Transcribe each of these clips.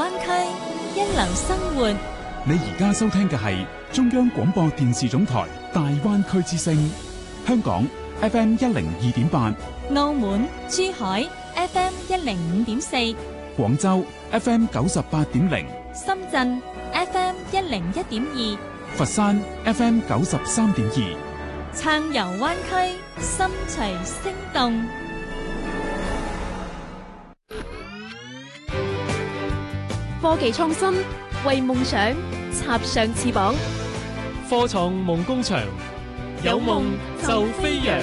灣區，一流生活。 你而家收聽嘅係中央廣播電視總台大灣區之聲，香港 FM 102.8， 澳門、珠海 FM 105.4， 廣州 FM 98.0， 深圳 FM 101.2， 佛山 FM 93.2， 暢遊灣區，心隨聲動。 科技創新，為夢想插上翅膀。 科創夢工場，有夢就飛揚。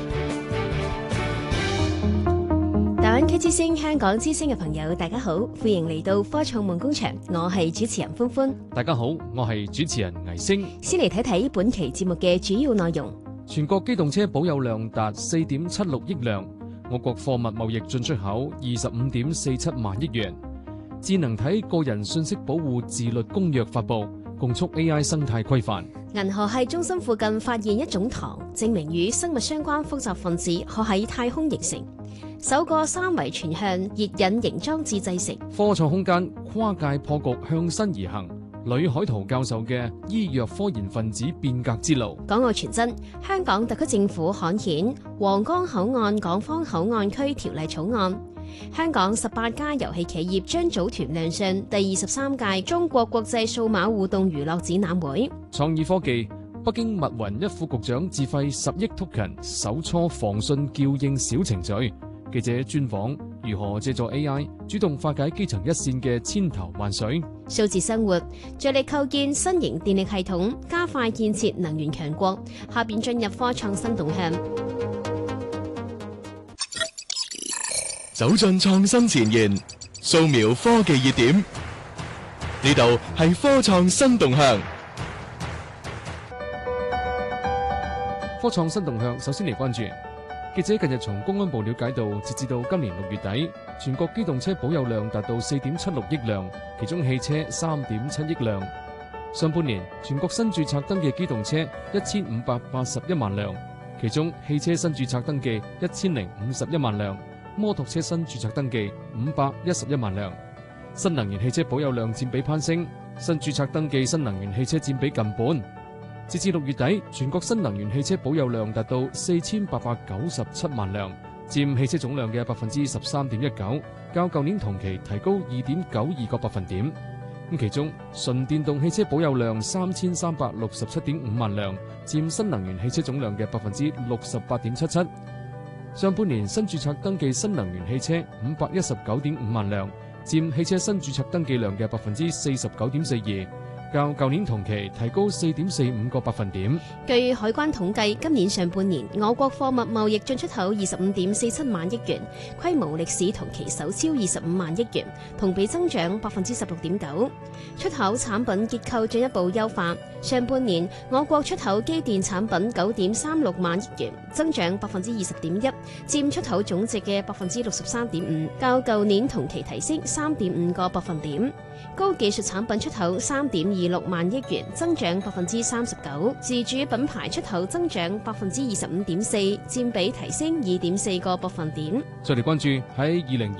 大灣區之聲、香港之聲嘅朋友，大家好，歡迎嚟到科創夢工場，我係主持人歡歡。 大家好，我係主持人倪星。 先嚟睇睇本期節目嘅主要內容。 全國機動車保有量達 4.76 億輛，我國貨物貿易進出口 25.47 萬億元。智能體個人信息保護自律公約發布，共促 AI 生態規範。 銀河系中心附近發現一種糖，證明與生物相關複雜分子可喺太空形成。首個三維全向熱隱形裝置製成。 科創空間跨界破局向新而行，呂海濤教授嘅醫藥科研分子變革之路。 港澳傳真，香港特區政府刊憲皇崗口岸港方口岸區條例草案。香港18家遊戲企業將組團亮相第23屆中國國際數碼互動娛樂展覽會。 創意科技，北京密雲一副局長自費10億 token 首初防汛叫應小程序。記者專訪如何借助 AI 主動化解基層一線嘅千頭萬緒。 數字生活，着力構建新型電力系統，加快建設能源強國。下邊進入科創新動向。 走進創新前沿，掃描科技熱點，呢度係科創新動向。 科創新動向，首先嚟關注。記者近日從公安部了解到，截至到今年6月底，全國機動車保有量達到 4.76 億輛，其中汽車 3.7 億輛。上半年全國新註冊登記機動車1581萬輛，其中汽車新註冊登記1051萬輛，摩托車新註冊登記511萬輛。新能源汽車保有量佔比攀升，新註冊登記新能源汽車佔比近半。截至6月底，全國新能源汽車保有量達到4897萬輛，佔汽車總量嘅 13.19%，較舊年同期提高 2.92 個百分點。其中純電動汽車保有量 3367.5 萬輛，佔新能源汽車總量嘅 68.77%。上半年新註冊登記新能源汽車519.5萬輛，佔汽車新註冊登記量嘅 49.42%。較舊年同期提高 4.45 個百分點。 據海關統計，今年上半年我國貨物貿易進出口 25.47 萬億元，規模歷史同期首超25萬億元，同比增長 16.9%。出口產品結構進一步優化，上半年我國出口機電產品 9.36 萬億元，增長 20.1%， 佔出口總值嘅 63.5%， 較舊年同期提升 3.5 個百分點。高技術產品出口 3.26 萬億元，增長 39%， 自主品牌出口增長 25.4%， 佔比提升 2.4 個百分點。 再嚟關注喺